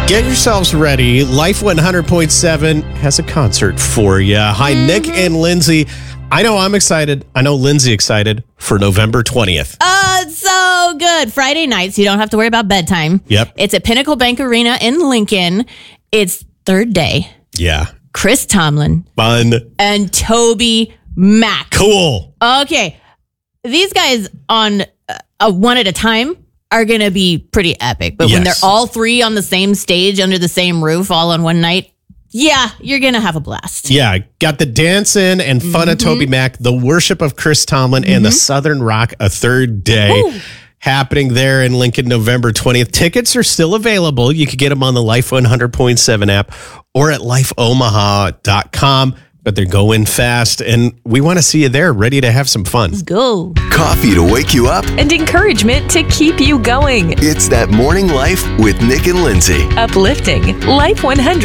Get yourselves ready. Life 100.7 has a concert for you. Hi, Nick and Lindsay. I know I'm excited. I know Lindsay excited for November 20th. Oh, it's so good. Friday nights, you don't have to worry about bedtime. Yep. It's at Pinnacle Bank Arena in Lincoln. It's third day. Yeah. Chris Tomlin. Fun. And Toby Mac. Cool. Okay. These guys on a one at a time are going to be pretty epic. But when they're all three on the same stage under the same roof all on one night, yeah, you're going to have a blast. Yeah, got the dancing and fun of Toby Mac, the worship of Chris Tomlin, and the Southern Rock, a third day happening there in Lincoln, November 20th. Tickets are still available. You can get them on the Life 100.7 app or at lifeomaha.com. But they're going fast, and we want to see you there, ready to have some fun. Let's go. Coffee to wake you up and encouragement to keep you going. It's That Morning Life with Nick and Lindsay. Uplifting Life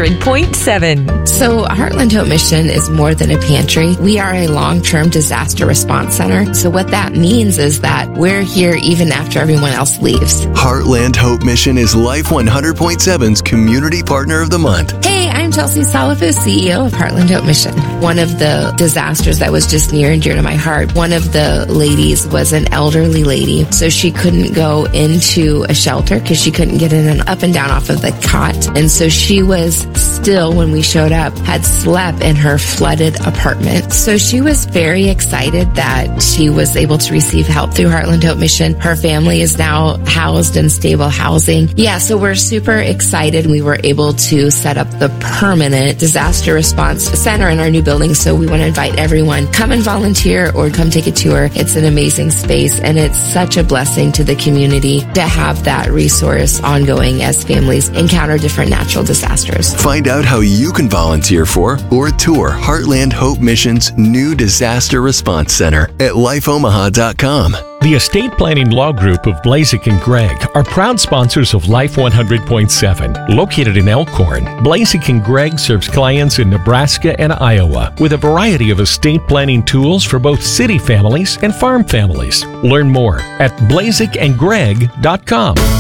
100.7. So Heartland Hope Mission is more than a pantry. We are a long-term disaster response center. So what that means is that we're here even after everyone else leaves. Heartland Hope Mission is Life 100.7's Community Partner of the Month. Hey, I'm Chelsea Salafus, CEO of Heartland Hope Mission. One of the disasters that was just near and dear to my heart, one of the ladies was an elderly lady, so she couldn't go into a shelter because she couldn't get in and up and down off of the cot. And so she was still, when we showed up, had slept in her flooded apartment. So she was very excited that she was able to receive help through Heartland Hope Mission. Her family is now housed in stable housing. Yeah, so we're super excited. We were able to set up the permanent disaster response center in our new building. So we want to invite everyone, come and volunteer or come take a tour. It's an amazing space, and it's such a blessing to the community to have that resource ongoing as families encounter different natural disasters. Find out how you can volunteer for or tour Heartland Hope Mission's new Disaster Response Center at lifeomaha.com. The Estate Planning Law Group of Blazek and Gregg are proud sponsors of Life 100.7. Located in Elkhorn, Blazek and Gregg serves clients in Nebraska and Iowa with a variety of estate planning tools for both city families and farm families. Learn more at blazekandgregg.com.